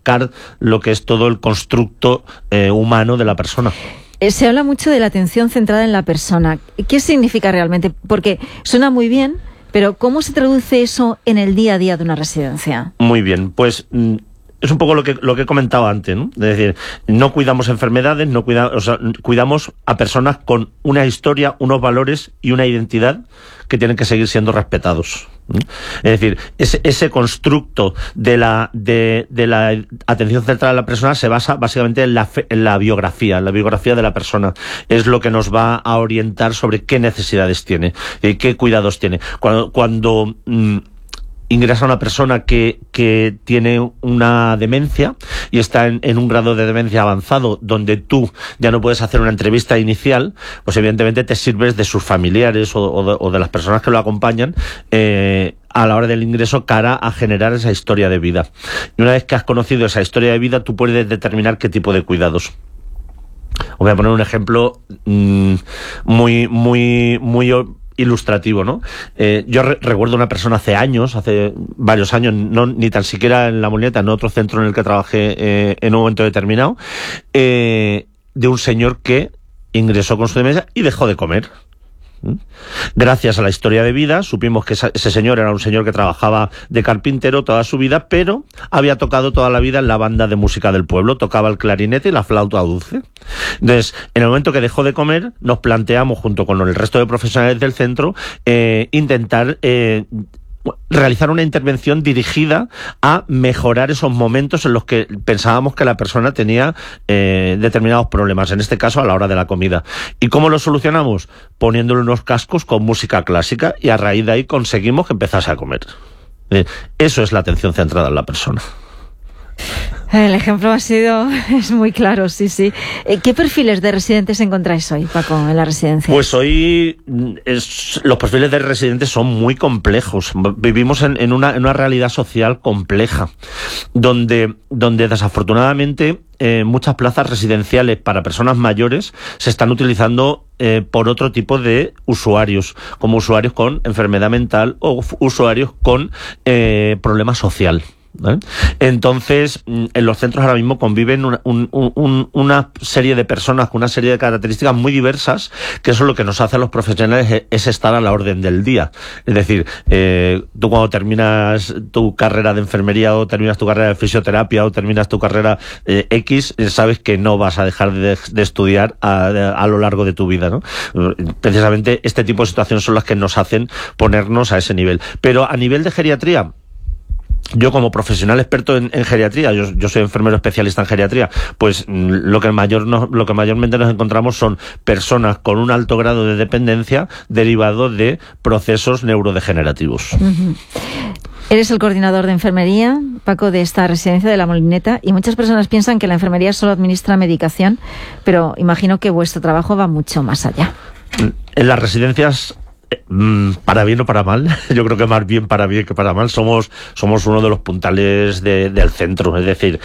enmarcar lo que es todo el constructo humano de la persona. Se habla mucho de la atención centrada en la persona. ¿Qué significa realmente? Porque suena muy bien, pero ¿cómo se traduce eso en el día a día de una residencia? Muy bien, pues es un poco lo que he comentado antes, ¿no? Es decir, no cuidamos enfermedades, cuidamos a personas con una historia, unos valores y una identidad que tienen que seguir siendo respetados. Es decir, ese constructo de la atención centrada a la persona se basa básicamente en la biografía de la persona. Es lo que nos va a orientar sobre qué necesidades tiene, qué cuidados tiene. Cuando ingresa una persona que tiene una demencia y está en un grado de demencia avanzado, donde tú ya no puedes hacer una entrevista inicial, pues evidentemente te sirves de sus familiares o de las personas que lo acompañan a la hora del ingreso, cara a generar esa historia de vida. Y una vez que has conocido esa historia de vida, tú puedes determinar qué tipo de cuidados. Os voy a poner un ejemplo muy ilustrativo, ¿no? Yo recuerdo una persona hace varios años, no ni tan siquiera en La Molineta, en otro centro en el que trabajé en un momento determinado, de un señor que ingresó con su demencia y dejó de comer. Gracias a la historia de vida supimos que ese señor era un señor que trabajaba de carpintero toda su vida, pero había tocado toda la vida en la banda de música del pueblo, tocaba el clarinete y la flauta dulce. Entonces, en el momento que dejó de comer, nos planteamos junto con el resto de profesionales del centro intentar realizar una intervención dirigida a mejorar esos momentos en los que pensábamos que la persona tenía determinados problemas, en este caso a la hora de la comida. ¿Y cómo lo solucionamos? Poniéndole unos cascos con música clásica, y a raíz de ahí conseguimos que empezase a comer. Eso es la atención centrada en la persona. El ejemplo es muy claro, sí. ¿Qué perfiles de residentes encontráis hoy, Paco, en la residencia? Pues hoy los perfiles de residentes son muy complejos. Vivimos en una realidad social compleja, donde desafortunadamente muchas plazas residenciales para personas mayores se están utilizando por otro tipo de usuarios, como usuarios con enfermedad mental o usuarios con problema social. Entonces, en los centros ahora mismo conviven una serie de personas con una serie de características muy diversas, que eso es lo que nos hace a los profesionales, es estar a la orden del día. Es decir, tú cuando terminas tu carrera de enfermería o terminas tu carrera de fisioterapia o terminas tu carrera X, sabes que no vas a dejar de estudiar a lo largo de tu vida, ¿no? Precisamente este tipo de situaciones son las que nos hacen ponernos a ese nivel. Pero a nivel de geriatría, yo como profesional experto en geriatría, yo soy enfermero especialista en geriatría, pues lo que mayormente nos encontramos son personas con un alto grado de dependencia derivado de procesos neurodegenerativos. Uh-huh. Eres el coordinador de enfermería, Paco, de esta residencia de La Molineta, y muchas personas piensan que la enfermería solo administra medicación, pero imagino que vuestro trabajo va mucho más allá. En las residencias, para bien o para mal, yo creo que más bien para bien que para mal, somos uno de los puntales del centro. Es decir,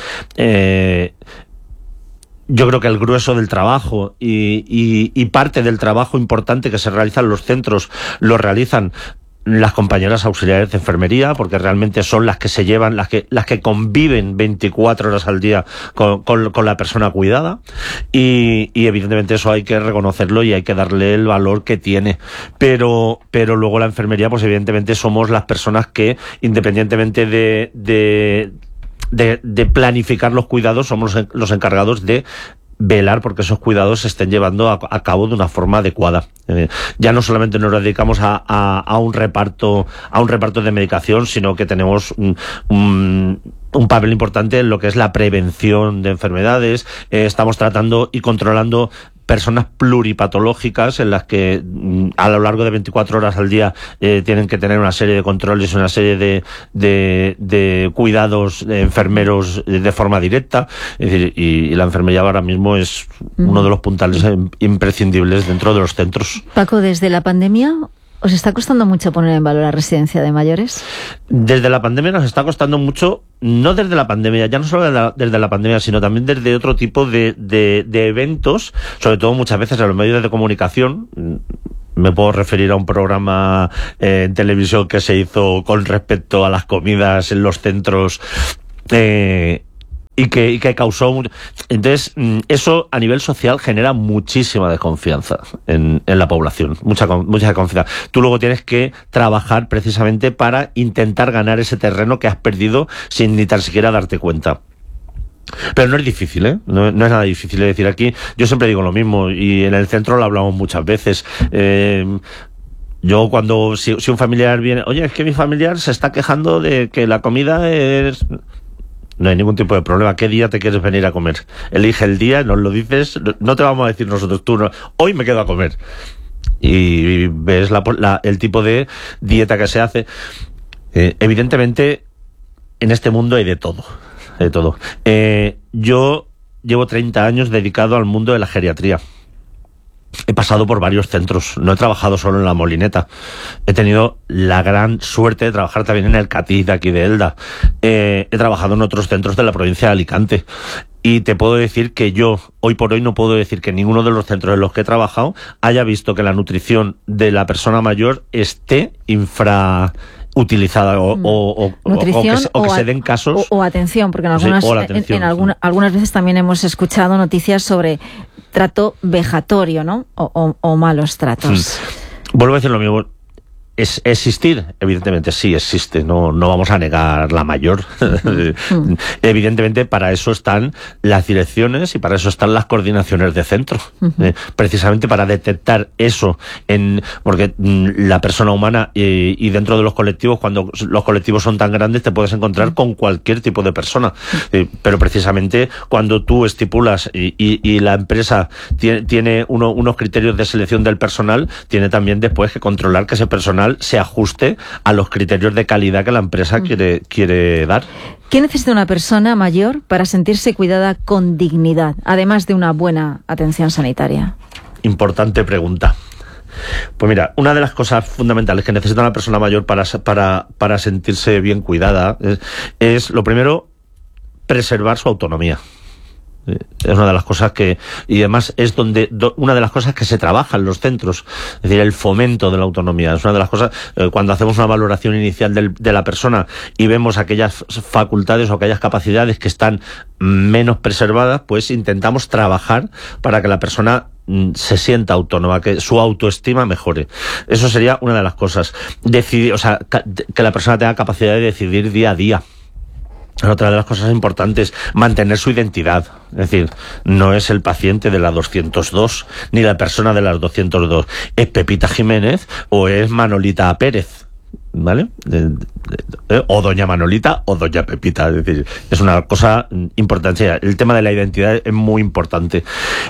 yo creo que el grueso del trabajo y parte del trabajo importante que se realiza en los centros lo realizan las compañeras auxiliares de enfermería, porque realmente son las que se llevan, las que conviven 24 horas al día con la persona cuidada, y evidentemente eso hay que reconocerlo y hay que darle el valor que tiene, pero luego la enfermería, pues evidentemente somos las personas que, independientemente de planificar los cuidados, somos los encargados de velar porque esos cuidados se estén llevando a cabo de una forma adecuada. Ya no solamente nos dedicamos a un reparto de medicación, sino que tenemos un papel importante en lo que es la prevención de enfermedades. Estamos tratando y controlando personas pluripatológicas en las que a lo largo de 24 horas al día tienen que tener una serie de controles, una serie de cuidados de enfermeros de forma directa. Es decir, y la enfermería ahora mismo es uno de los puntales imprescindibles dentro de los centros. Paco, desde la pandemia, ¿os está costando mucho poner en valor la residencia de mayores? Desde la pandemia nos está costando mucho, no desde la pandemia, ya no solo desde la pandemia, sino también desde otro tipo de eventos, sobre todo muchas veces en los medios de comunicación. Me puedo referir a un programa en televisión que se hizo con respecto a las comidas en los centros, y que causó... Entonces, eso a nivel social genera muchísima desconfianza en la población, mucha desconfianza. Tú luego tienes que trabajar precisamente para intentar ganar ese terreno que has perdido sin ni tan siquiera darte cuenta. Pero no es difícil, ¿eh? No es nada difícil. Es decir, aquí yo siempre digo lo mismo, y en el centro lo hablamos muchas veces. Yo cuando, si un familiar viene, oye, es que mi familiar se está quejando de que la comida es... No hay ningún tipo de problema. ¿Qué día te quieres venir a comer? Elige el día, nos lo dices, no te vamos a decir nosotros, tú no, hoy me quedo a comer. Y ves el tipo de dieta que se hace. Evidentemente, en este mundo hay de todo. De todo. Yo llevo 30 años dedicado al mundo de la geriatría. He pasado por varios centros, no he trabajado solo en La Molineta. He tenido la gran suerte de trabajar también en el Catiz de aquí de Elda. He trabajado en otros centros de la provincia de Alicante. Y te puedo decir que yo, hoy por hoy, no puedo decir que ninguno de los centros en los que he trabajado haya visto que la nutrición de la persona mayor esté utilizada o que se den casos o atención, porque en algunas veces también hemos escuchado noticias sobre trato vejatorio, ¿no? O malos tratos. Vuelvo a decir lo mismo. ¿Existir? Evidentemente sí existe, no vamos a negar la mayor. Evidentemente para eso están las direcciones y para eso están las coordinaciones de centro, precisamente para detectar eso, porque la persona humana y dentro de los colectivos, cuando los colectivos son tan grandes, te puedes encontrar con cualquier tipo de persona, pero precisamente cuando tú estipulas y la empresa tiene unos criterios de selección del personal, tiene también después que controlar que ese personal se ajuste a los criterios de calidad que la empresa quiere dar. ¿Qué necesita una persona mayor para sentirse cuidada con dignidad, además de una buena atención sanitaria? Importante pregunta. Pues mira, una de las cosas fundamentales que necesita una persona mayor para sentirse bien cuidada es lo primero, preservar su autonomía. Es una de las cosas y además es una de las cosas que se trabaja en los centros, es decir, el fomento de la autonomía. Es una de las cosas, cuando hacemos una valoración inicial de la persona y vemos aquellas facultades o aquellas capacidades que están menos preservadas, pues intentamos trabajar para que la persona se sienta autónoma, que su autoestima mejore. Eso sería una de las cosas. Que la persona tenga capacidad de decidir día a día. Otra de las cosas importantes, mantener su identidad. Es decir, no es el paciente de la 202, ni la persona de las 202. Es Pepita Jiménez o es Manolita Pérez, ¿vale? O doña Manolita o doña Pepita. Es decir, es una cosa importante. El tema de la identidad es muy importante.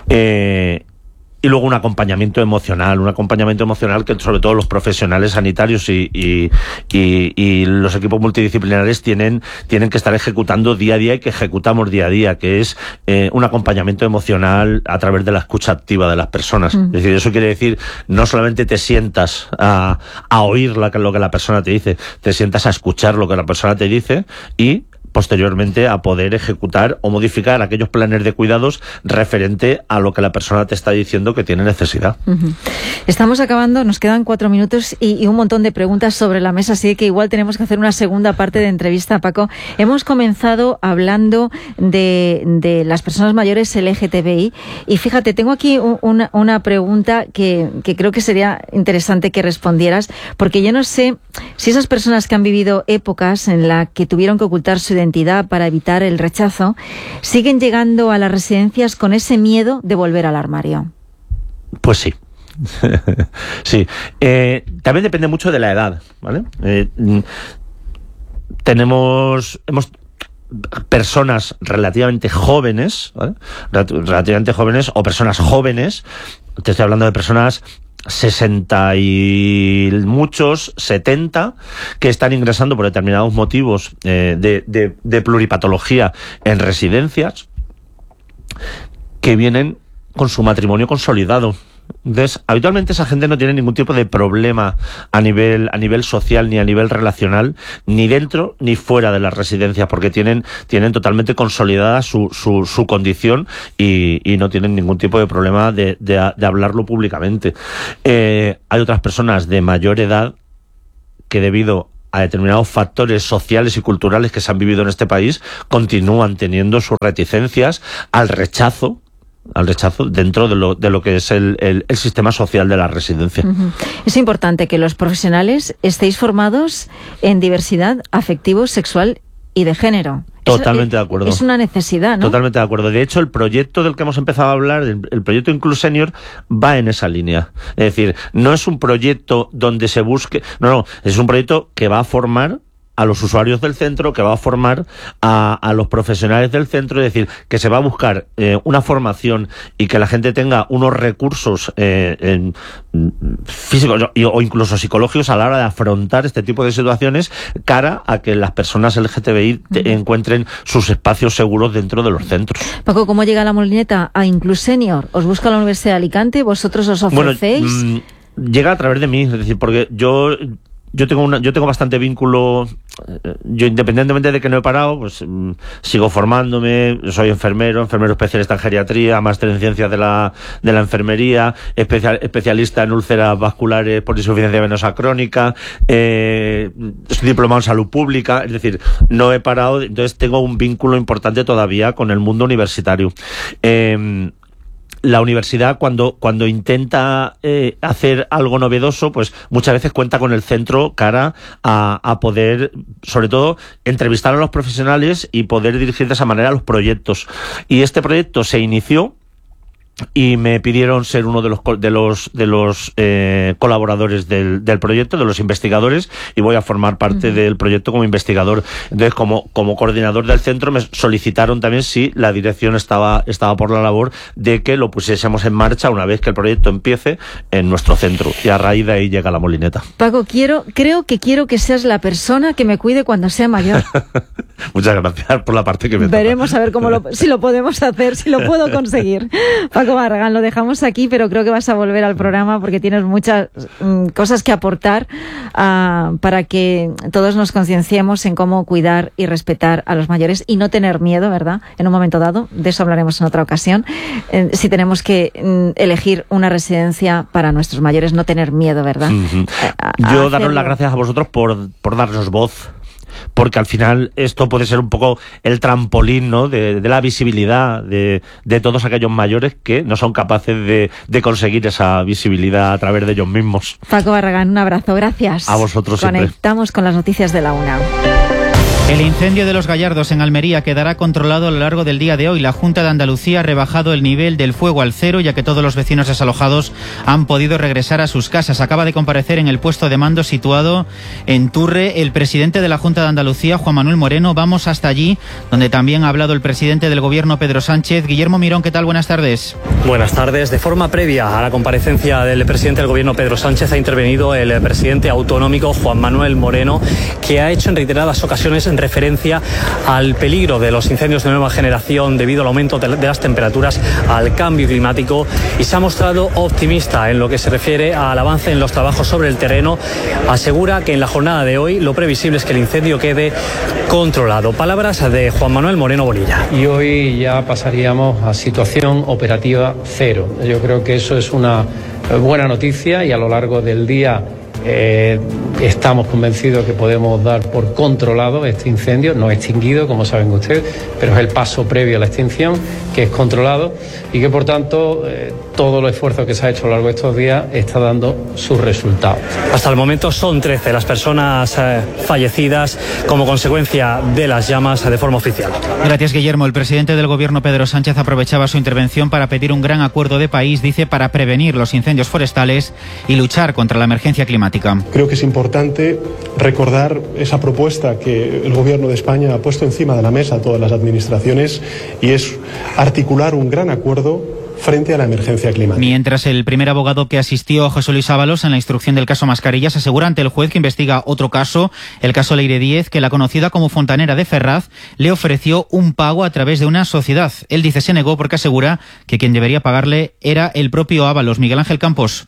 Y luego un acompañamiento emocional que sobre todo los profesionales sanitarios y los equipos multidisciplinares tienen que estar ejecutando día a día y que ejecutamos día a día, que es un acompañamiento emocional a través de la escucha activa de las personas. Es decir, eso quiere decir, no solamente te sientas a oír lo que la persona te dice, te sientas a escuchar lo que la persona te dice y posteriormente a poder ejecutar o modificar aquellos planes de cuidados referente a lo que la persona te está diciendo que tiene necesidad. Estamos acabando, nos quedan 4 minutos y un montón de preguntas sobre la mesa, así que igual tenemos que hacer una segunda parte de entrevista, Paco. Hemos comenzado hablando de las personas mayores LGTBI y fíjate, tengo aquí una pregunta que creo que sería interesante que respondieras, porque yo no sé si esas personas que han vivido épocas en las que tuvieron que ocultar su identidad para evitar el rechazo, siguen llegando a las residencias con ese miedo de volver al armario. Pues sí. Sí. También depende mucho de la edad, ¿vale? Hemos personas relativamente jóvenes, ¿vale? Relativamente jóvenes o personas jóvenes. Te estoy hablando de personas 60 y muchos, 70, que están ingresando por determinados motivos de pluripatología en residencias, que vienen con su matrimonio consolidado. Entonces, habitualmente esa gente no tiene ningún tipo de problema a nivel social ni a nivel relacional, ni dentro ni fuera de las residencias, porque tienen totalmente consolidada su condición y no tienen ningún tipo de problema de hablarlo públicamente. Hay otras personas de mayor edad que debido a determinados factores sociales y culturales que se han vivido en este país, continúan teniendo sus reticencias al rechazo dentro de lo que es el sistema social de la residencia. Es importante que los profesionales estéis formados en diversidad afectivo, sexual y de género. Totalmente de acuerdo. Es una necesidad, ¿no? Totalmente de acuerdo. De hecho, el proyecto del que hemos empezado a hablar, el proyecto Inclus Senior, va en esa línea. Es decir, no es un proyecto donde se busque... No, es un proyecto que va a formar a los usuarios del centro, que va a formar a los profesionales del centro, es decir, que se va a buscar una formación y que la gente tenga unos recursos físicos o incluso psicológicos a la hora de afrontar este tipo de situaciones, cara a que las personas LGTBI encuentren sus espacios seguros dentro de los centros. Paco, ¿cómo llega la Molineta a Inclus Senior? ¿Os busca la Universidad de Alicante? ¿Vosotros os ofrecéis? Bueno, llega a través de mí, es decir, porque yo tengo bastante vínculo. Yo, independientemente de que no he parado, pues sigo formándome. Soy enfermero especialista en geriatría, máster en ciencias de la enfermería, especialista en úlceras vasculares por insuficiencia venosa crónica, estoy diplomado en salud pública, es decir, no he parado, entonces tengo un vínculo importante todavía con el mundo universitario. La universidad, cuando intenta hacer algo novedoso, pues muchas veces cuenta con el centro cara a poder, sobre todo, entrevistar a los profesionales y poder dirigir de esa manera los proyectos. Y este proyecto se inició y me pidieron ser uno de los colaboradores del proyecto, de los investigadores, y voy a formar parte del proyecto como investigador. Entonces, como coordinador del centro, me solicitaron también si la dirección estaba por la labor de que lo pusiésemos en marcha una vez que el proyecto empiece en nuestro centro, y a raíz de ahí llega la Molineta. Paco, quiero que seas la persona que me cuide cuando sea mayor. Muchas gracias por la parte que me toca. Veremos a ver si lo podemos hacer, si lo puedo conseguir. Paco Barragán, lo dejamos aquí, pero creo que vas a volver al programa porque tienes muchas cosas que aportar para que todos nos concienciemos en cómo cuidar y respetar a los mayores y no tener miedo, ¿verdad? En un momento dado, de eso hablaremos en otra ocasión. Si tenemos que elegir una residencia para nuestros mayores, no tener miedo, ¿verdad? Yo daros las gracias a vosotros por darnos voz, porque al final esto puede ser un poco el trampolín, ¿no?, de la visibilidad de todos aquellos mayores que no son capaces de conseguir esa visibilidad a través de ellos mismos. Paco Barragán, un abrazo, gracias. A vosotros siempre. Conectamos con las noticias de la UNA. El incendio de Los Gallardos en Almería quedará controlado a lo largo del día de hoy. La Junta de Andalucía ha rebajado el nivel del fuego al 0, ya que todos los vecinos desalojados han podido regresar a sus casas. Acaba de comparecer en el puesto de mando situado en Turre el presidente de la Junta de Andalucía, Juan Manuel Moreno. Vamos hasta allí, donde también ha hablado el presidente del Gobierno, Pedro Sánchez. Guillermo Mirón, ¿qué tal? Buenas tardes. Buenas tardes. De forma previa a la comparecencia del presidente del Gobierno, Pedro Sánchez, ha intervenido el presidente autonómico, Juan Manuel Moreno, que ha hecho en reiteradas ocasiones en referencia al peligro de los incendios de nueva generación debido al aumento de las temperaturas, al cambio climático, y se ha mostrado optimista en lo que se refiere al avance en los trabajos sobre el terreno. Asegura que en la jornada de hoy lo previsible es que el incendio quede controlado. Palabras de Juan Manuel Moreno Bonilla. Y hoy ya pasaríamos a situación operativa 0. Yo creo que eso es una buena noticia, y a lo largo del día estamos convencidos que podemos dar por controlado este incendio, no extinguido, como saben ustedes, pero es el paso previo a la extinción, que es controlado, y que por tanto todo el esfuerzo que se ha hecho a lo largo de estos días está dando sus resultados. Hasta el momento son 13 las personas fallecidas como consecuencia de las llamas de forma oficial. Gracias, Guillermo. El presidente del Gobierno, Pedro Sánchez, aprovechaba su intervención para pedir un gran acuerdo de país, dice, para prevenir los incendios forestales y luchar contra la emergencia climática. Creo que es importante recordar esa propuesta que el Gobierno de España ha puesto encima de la mesa a todas las administraciones, y es articular un gran acuerdo frente a la emergencia climática. Mientras, el primer abogado que asistió, José Luis Ábalos, en la instrucción del caso Mascarillas, asegura ante el juez que investiga otro caso, el caso Leire Díez, que la conocida como fontanera de Ferraz le ofreció un pago a través de una sociedad. Él dice se negó porque asegura que quien debería pagarle era el propio Ábalos. Miguel Ángel Campos.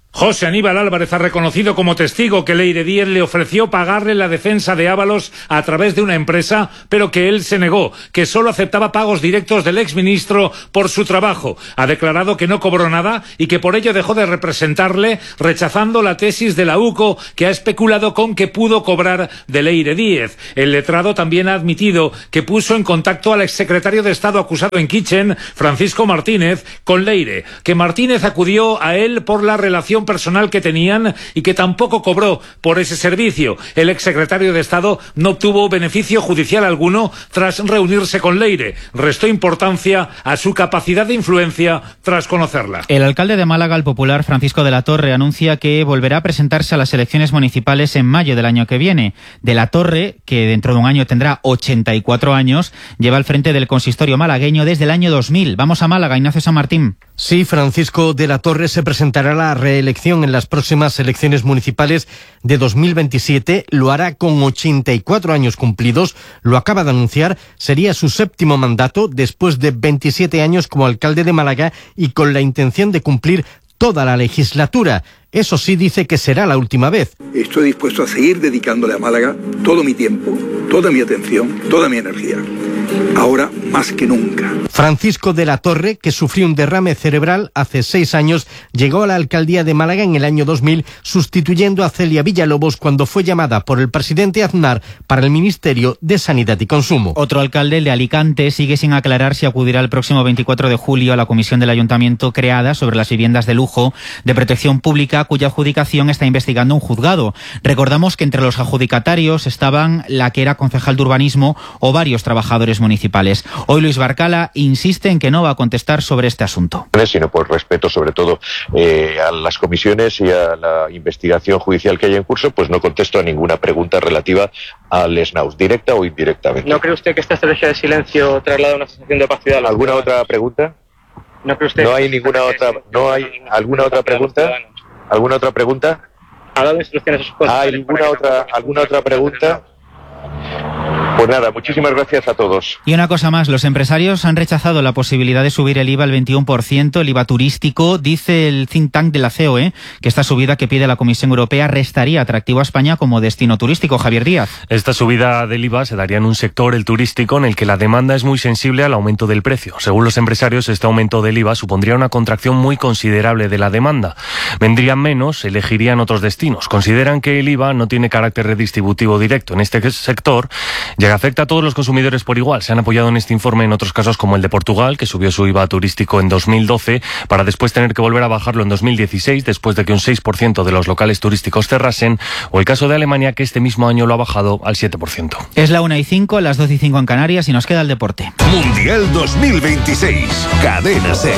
José Aníbal Álvarez ha reconocido como testigo que Leire Díez le ofreció pagarle la defensa de Ábalos a través de una empresa, pero que él se negó, que solo aceptaba pagos directos del exministro por su trabajo. Ha declarado que no cobró nada y que por ello dejó de representarle, rechazando la tesis de la UCO, que ha especulado con que pudo cobrar de Leire Díez. El letrado también ha admitido que puso en contacto al exsecretario de Estado acusado en Kitchen, Francisco Martínez, con Leire, que Martínez acudió a él por la relación personal que tenían y que tampoco cobró por ese servicio. El exsecretario de Estado no obtuvo beneficio judicial alguno tras reunirse con Leire. Restó importancia a su capacidad de influencia tras conocerla. El alcalde de Málaga, el popular Francisco de la Torre, anuncia que volverá a presentarse a las elecciones municipales en mayo del año que viene. De la Torre, que dentro de un año tendrá 84 años, lleva al frente del consistorio malagueño desde el año 2000. Vamos a Málaga, Ignacio San Martín. Sí, Francisco de la Torre se presentará a la reelección en las próximas elecciones municipales de 2027. Lo hará con 84 años cumplidos. Lo acaba de anunciar. Sería su 7º mandato después de 27 años como alcalde de Málaga y con la intención de cumplir toda la legislatura. Eso sí, dice que será la última vez. Estoy dispuesto a seguir dedicándole a Málaga todo mi tiempo, toda mi atención, toda mi energía. Ahora más que nunca. Francisco de la Torre, que sufrió un derrame cerebral hace 6 años, llegó a la alcaldía de Málaga en el año 2000, sustituyendo a Celia Villalobos cuando fue llamada por el presidente Aznar para el Ministerio de Sanidad y Consumo. Otro alcalde, el de Alicante, sigue sin aclarar si acudirá el próximo 24 de julio a la comisión del ayuntamiento creada sobre las viviendas de lujo de protección pública, cuya adjudicación está investigando un juzgado. Recordamos que entre los adjudicatarios estaban la que era concejal de urbanismo o varios trabajadores municipales. Hoy Luis Barcala insiste en que no va a contestar sobre este asunto. Sino por respeto sobre todo a las comisiones y a la investigación judicial que hay en curso, pues no contesto a ninguna pregunta relativa al SNAUS, directa o indirectamente. ¿No cree usted que esta estrategia de silencio traslada una sensación de opacidad? ¿Alguna otra pregunta? ¿No cree usted? No hay ninguna otra. ¿No hay alguna otra pregunta? ¿Alguna otra pregunta? ¿Ha dado instrucciones a sus ¿Hay alguna otra pregunta? Pues nada, muchísimas gracias a todos. Y una cosa más, los empresarios han rechazado la posibilidad de subir el IVA al 21%, el IVA turístico. Dice el think tank de la COE que esta subida que pide la Comisión Europea restaría atractivo a España como destino turístico. Javier Díaz. Esta subida del IVA se daría en un sector, el turístico, en el que la demanda es muy sensible al aumento del precio. Según los empresarios, este aumento del IVA supondría una contracción muy considerable de la demanda. Vendrían menos, elegirían otros destinos. Consideran que el IVA no tiene carácter redistributivo directo en este sector, ya que afecta a todos los consumidores por igual. Se han apoyado en este informe en otros casos como el de Portugal, que subió su IVA turístico en 2012 para después tener que volver a bajarlo en 2016 después de que un 6% de los locales turísticos cerrasen, o el caso de Alemania, que este mismo año lo ha bajado al 7%. Es la 1:05, las 12:05 en Canarias y nos queda el deporte. Mundial 2026, Cadena SER.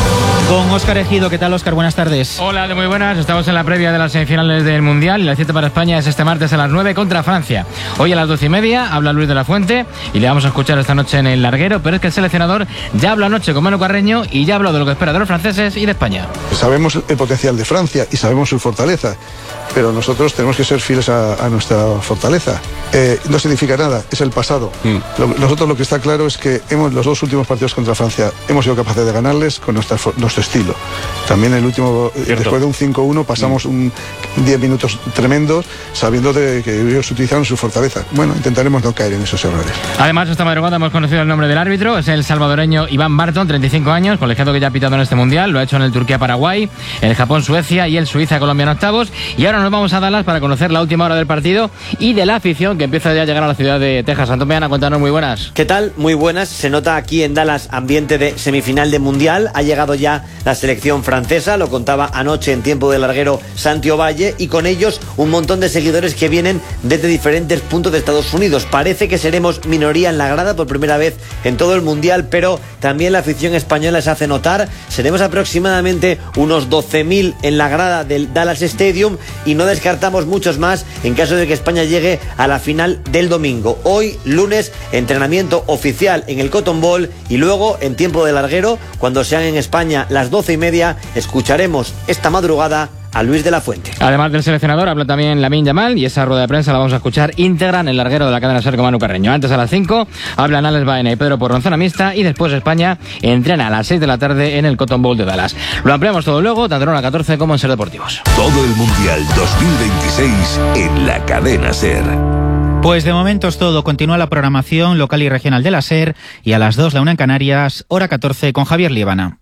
Con Óscar Ejido. ¿Qué tal, Óscar? Buenas tardes. Hola, muy buenas. Estamos en la previa de las semifinales del Mundial y la cita para España es este martes a las 9 contra Francia. Hoy a las 12:30 habla Luis de la Fuente y le vamos a escuchar esta noche en el larguero, pero es que el seleccionador ya habló anoche con Manu Carreño y ya habló de lo que espera de los franceses y de España. Sabemos el potencial de Francia y sabemos su fortaleza, pero nosotros tenemos que ser fieles a nuestra fortaleza. No significa nada, es el pasado. Nosotros lo que está claro es que los 2 últimos partidos contra Francia hemos sido capaces de ganarles con nuestro estilo. También el último, después de un 5-1, pasamos 10 minutos tremendos sabiendo que ellos utilizaron su fortaleza. Bueno, intentaremos no caer en esos errores. Además, esta madrugada hemos conocido el nombre del árbitro, es el salvadoreño Iván Barton, 35 años, colegiado que ya ha pitado en este Mundial, lo ha hecho en el Turquía-Paraguay, el Japón-Suecia y el Suiza-Colombia en octavos. Y ahora nos vamos a Dallas para conocer la última hora del partido y de la afición que empieza ya a llegar a la ciudad de Texas. Antón Meana, cuéntanos, muy buenas. ¿Qué tal? Muy buenas. Se nota aquí en Dallas ambiente de semifinal de Mundial. Ha llegado ya la selección francesa, lo contaba anoche en tiempo de larguero Santi Ovalle, y con ellos un montón de seguidores que vienen desde diferentes puntos de Estados Unidos. Parece que seremos minoría en la grada por primera vez en todo el Mundial, pero también la afición española se hace notar. Seremos aproximadamente unos 12.000 en la grada del Dallas Stadium y no descartamos muchos más en caso de que España llegue a la final del domingo. Hoy, lunes, entrenamiento oficial en el Cotton Bowl y luego, en tiempo de larguero, cuando sean en España las 12:30, escucharemos esta madrugada a Luis de la Fuente. Además del seleccionador, habla también Lamine Yamal y esa rueda de prensa la vamos a escuchar íntegra en el larguero de la cadena SER con Manu Carreño. Antes a las 5 hablan Alex Baena y Pedro Porro en zona mixta y después España entrena a las 6 de la tarde en el Cotton Bowl de Dallas. Lo ampliamos todo luego, tanto en Hora 14 como en SER Deportivos. Todo el Mundial 2026 en la cadena SER. Pues de momento es todo. Continúa la programación local y regional de la SER y a las 2 la 1 en Canarias, Hora 14 con Javier Líbana.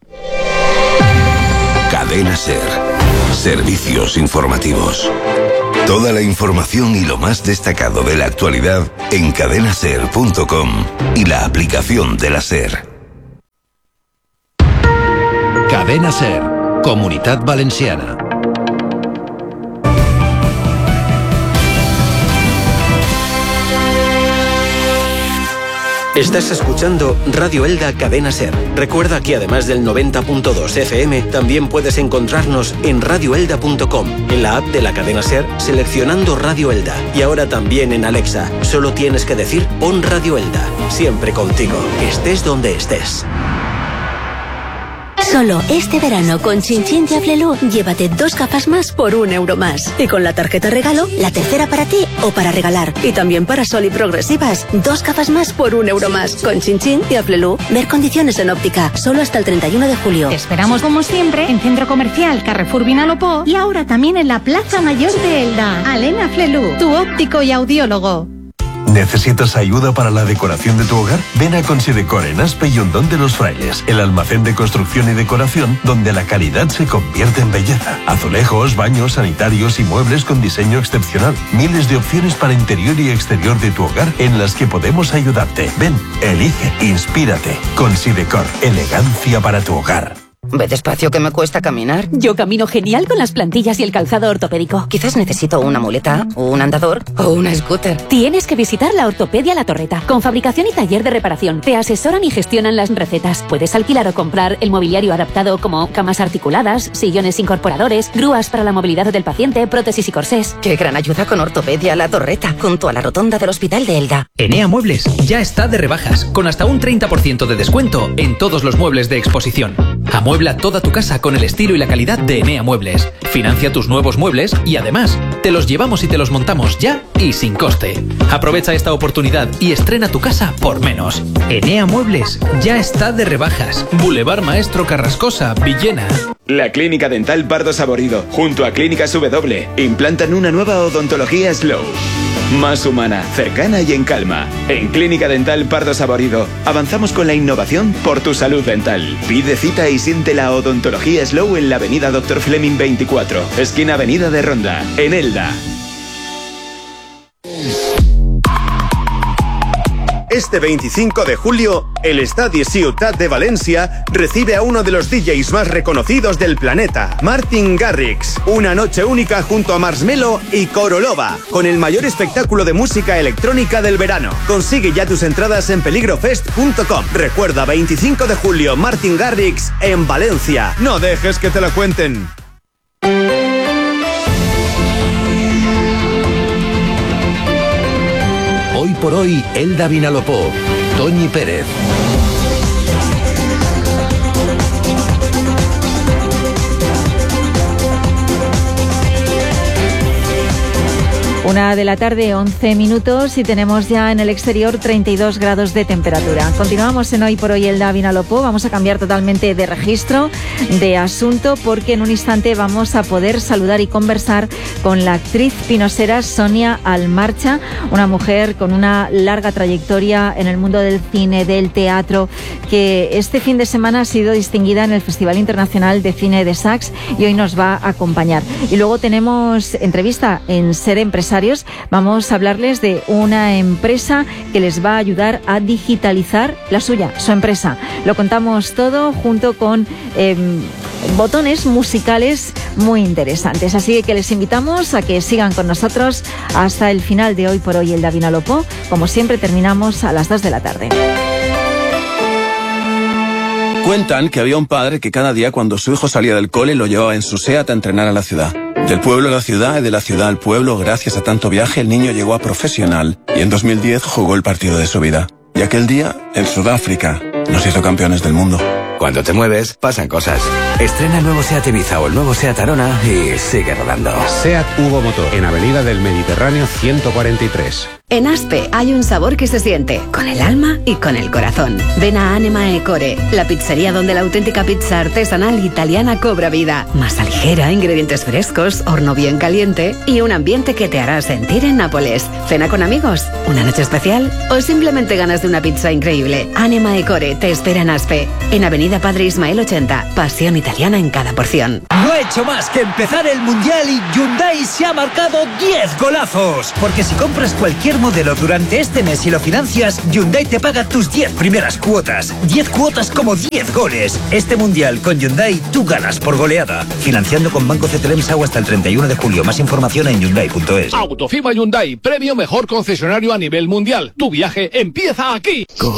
Cadena SER. Servicios informativos. Toda la información y lo más destacado de la actualidad en cadenaser.com y la aplicación de la SER. Cadena SER, Comunitat Valenciana. Estás escuchando Radio Elda Cadena SER. Recuerda que además del 90.2 FM, también puedes encontrarnos en radioelda.com, en la app de la cadena SER, seleccionando Radio Elda. Y ahora también en Alexa. Solo tienes que decir pon Radio Elda. Siempre contigo, estés donde estés. Solo este verano con Chin Chin de Aflelu, llévate 2 gafas más por €1 más. Y con la tarjeta regalo, la tercera para ti o para regalar. Y también para Sol y Progresivas, 2 gafas más por €1 más. Con Chin Chin de Aflelu, ver condiciones en óptica, solo hasta el 31 de julio. Te esperamos como siempre en Centro Comercial Carrefour Vinalopó y ahora también en la Plaza Mayor de Elda. Alena Aflelu, tu óptico y audiólogo. ¿Necesitas ayuda para la decoración de tu hogar? Ven a Considecor en Aspe y Hondón de los Frailes, el almacén de construcción y decoración donde la calidad se convierte en belleza. Azulejos, baños, sanitarios y muebles con diseño excepcional. Miles de opciones para interior y exterior de tu hogar en las que podemos ayudarte. Ven, elige, inspírate. Considecor, elegancia para tu hogar. Ve despacio que me cuesta caminar. Yo camino genial con las plantillas y el calzado ortopédico. Quizás necesito una muleta, un andador o una scooter. Tienes que visitar la Ortopedia La Torreta, con fabricación y taller de reparación. Te asesoran y gestionan las recetas. Puedes alquilar o comprar el mobiliario adaptado como camas articuladas, sillones incorporadores, grúas para la movilidad del paciente, prótesis y corsés. Qué gran ayuda con Ortopedia La Torreta, junto a la rotonda del Hospital de Elda. Enea Muebles ya está de rebajas, con hasta un 30% de descuento en todos los muebles de exposición. Amuebla toda tu casa con el estilo y la calidad de Enea Muebles. Financia tus nuevos muebles y además te los llevamos y te los montamos ya y sin coste. Aprovecha esta oportunidad y estrena tu casa por menos. Enea Muebles ya está de rebajas. Boulevard Maestro Carrascosa, Villena. La Clínica Dental Pardo Saborido, junto a Clínicas W, implantan una nueva odontología Slow. Más humana, cercana y en calma. En Clínica Dental Pardo Saborido avanzamos con la innovación por tu salud dental. Pide cita y siente la odontología Slow en la avenida Dr. Fleming 24, esquina Avenida de Ronda, en Elda. Este 25 de julio, el Estadi Ciutat de Valencia recibe a uno de los DJs más reconocidos del planeta, Martin Garrix. Una noche única junto a Marshmello y Korolova, con el mayor espectáculo de música electrónica del verano. Consigue ya tus entradas en peligrofest.com. Recuerda, 25 de julio, Martin Garrix en Valencia. No dejes que te lo cuenten. Hoy por hoy, Elda Vinalopó, Toñi Pérez. Una de la tarde, 11 minutos y tenemos ya en el exterior 32 grados de temperatura. Continuamos en Hoy por Hoy Elda Vinalopó. Vamos a cambiar totalmente de registro, de asunto, porque en un instante vamos a poder saludar y conversar con la actriz pinosera Sonia Almarcha, una mujer con una larga trayectoria en el mundo del cine, del teatro, que este fin de semana ha sido distinguida en el Festival Internacional de Cine de Sachs y hoy nos va a acompañar. Y luego tenemos entrevista en Ser Empresario. Vamos a hablarles de una empresa que les va a ayudar a digitalizar la suya, su empresa. Lo contamos todo junto con botones musicales muy interesantes. Así que les invitamos a que sigan con nosotros hasta el final de Hoy por Hoy Elda Vinalopó. Como siempre, terminamos a las 2 de la tarde. Cuentan que había un padre que cada día cuando su hijo salía del cole lo llevaba en su SEAT a entrenar a la ciudad. Del pueblo a la ciudad y de la ciudad al pueblo, gracias a tanto viaje, el niño llegó a profesional y en 2010 jugó el partido de su vida. Y aquel día, en Sudáfrica, nos hizo campeones del mundo. Cuando te mueves, pasan cosas. Estrena el nuevo SEAT Ibiza o el nuevo SEAT Arona y sigue rodando. SEAT Hugo Motor, en Avenida del Mediterráneo 143. En Aspe hay un sabor que se siente, con el alma y con el corazón. Ven a Anima e Core, la pizzería donde la auténtica pizza artesanal italiana cobra vida. Masa ligera, ingredientes frescos, horno bien caliente y un ambiente que te hará sentir en Nápoles. Cena con amigos, una noche especial o simplemente ganas de una pizza increíble. Anima e Core te espera en Aspe, en Avenida Padre Ismael 80. Pasión italiana en cada porción. No he hecho más que empezar el Mundial y Hyundai se ha marcado 10 golazos. Porque si compras cualquier modelo durante este mes y lo financias, Hyundai te paga tus 10 primeras cuotas. 10 cuotas como 10 goles. Este Mundial con Hyundai tú ganas por goleada. Financiando con Banco CTLM SAU hasta el 31 de julio. Más información en Hyundai.es. Autofima Hyundai, premio mejor concesionario a nivel mundial. Tu viaje empieza aquí.